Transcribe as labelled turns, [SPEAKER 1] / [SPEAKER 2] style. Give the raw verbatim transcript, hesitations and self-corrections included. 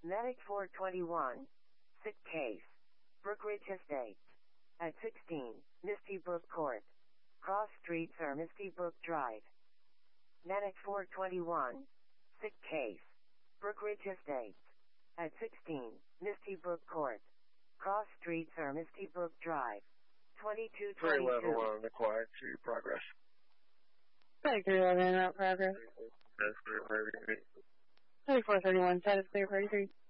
[SPEAKER 1] Medic four twenty-one. Sick case. Brookridge Estates. At sixteen, Misty Brook Court. Cross Street, Sir Misty Brook Drive. Medic four twenty-one. Sick case. Brookridge Estates. At sixteen, Misty Brook Court. Cross Street, Sir Misty Brook Drive. twenty-two twenty-two.
[SPEAKER 2] three eleven one acquired to your progress.
[SPEAKER 3] Medic three eleven out progress.
[SPEAKER 2] That's clear for everything.
[SPEAKER 3] Medic four thirty-one, status clear for thirty-three.